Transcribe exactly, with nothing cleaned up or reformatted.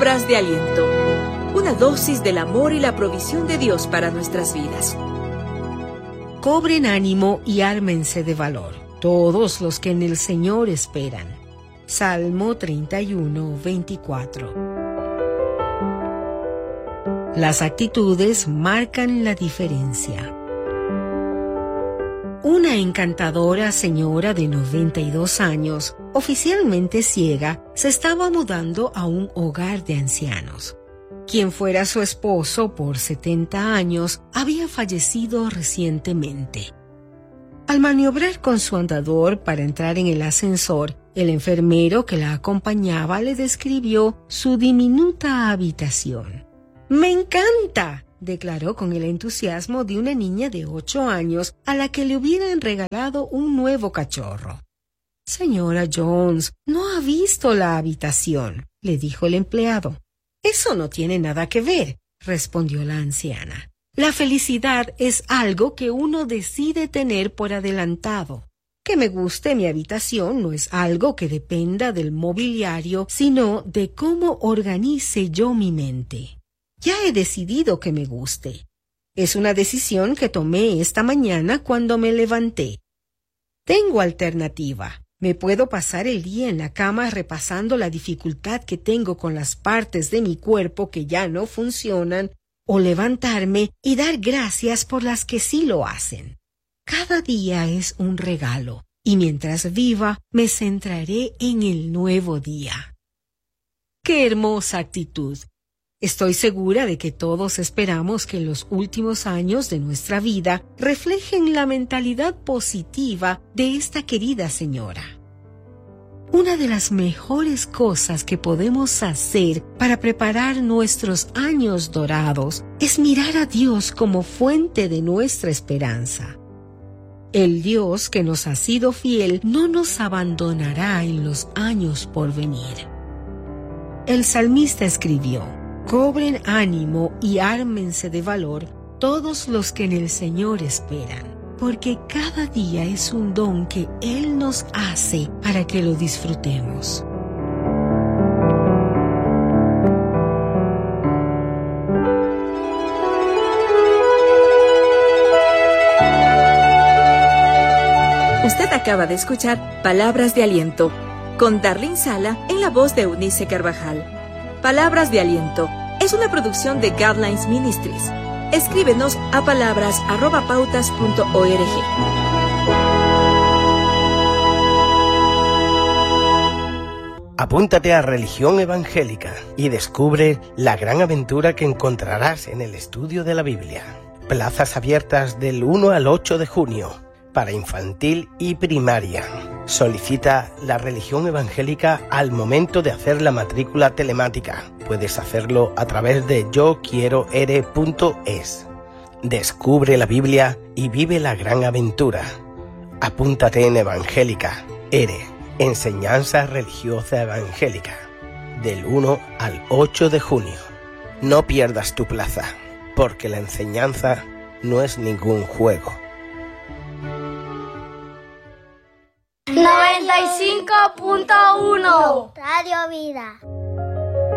Palabras de aliento. Una dosis del amor y la provisión de Dios para nuestras vidas. Cobren ánimo y ármense de valor, todos los que en el Señor esperan. Salmo treinta y uno, veinticuatro. Las actitudes marcan la diferencia. Una encantadora señora de noventa y dos años, oficialmente ciega, se estaba mudando a un hogar de ancianos. Quien fuera su esposo por setenta años había fallecido recientemente. Al maniobrar con su andador para entrar en el ascensor, el enfermero que la acompañaba le describió su diminuta habitación. «¡Me encanta!», declaró con el entusiasmo de una niña de ocho años a la que le hubieran regalado un nuevo cachorro. «Señora Jones, no ha visto la habitación», le dijo el empleado. «Eso no tiene nada que ver», respondió la anciana. «La felicidad es algo que uno decide tener por adelantado. Que me guste mi habitación no es algo que dependa del mobiliario, sino de cómo organice yo mi mente. Ya he decidido que me guste. Es una decisión que tomé esta mañana cuando me levanté. Tengo alternativa. Me puedo pasar el día en la cama repasando la dificultad que tengo con las partes de mi cuerpo que ya no funcionan, o levantarme y dar gracias por las que sí lo hacen. Cada día es un regalo, y mientras viva me centraré en el nuevo día». ¡Qué hermosa actitud! Estoy segura de que todos esperamos que los últimos años de nuestra vida reflejen la mentalidad positiva de esta querida señora. Una de las mejores cosas que podemos hacer para preparar nuestros años dorados es mirar a Dios como fuente de nuestra esperanza. El Dios que nos ha sido fiel no nos abandonará en los años por venir. El salmista escribió: «Cobren ánimo y ármense de valor todos los que en el Señor esperan, porque cada día es un don que Él nos hace para que lo disfrutemos». Usted acaba de escuchar Palabras de Aliento, con Darlene Sala en la voz de Eunice Carvajal. Palabras de Aliento es una producción de Guidelines Ministries. Escríbenos a palabras arroba pautas punto org. Apúntate a Religión Evangélica y descubre la gran aventura que encontrarás en el estudio de la Biblia. Plazas abiertas del uno al ocho de junio para infantil y primaria. Solicita la Religión Evangélica al momento de hacer la matrícula telemática. Puedes hacerlo a través de yo quiero ere punto es. Descubre la Biblia y vive la gran aventura. Apúntate en Evangélica, ERE, Enseñanza Religiosa Evangélica, del uno al ocho de junio. No pierdas tu plaza, porque la enseñanza no es ningún juego. noventa y cinco punto uno Radio Vida.